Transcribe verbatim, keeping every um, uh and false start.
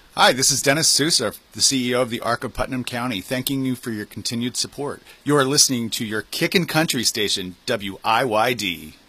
Hi, this is Dennis Sousa, the C E O of the Arc of Putnam County, thanking you for your continued support. You are listening to your Kickin' Country station, W I Y D.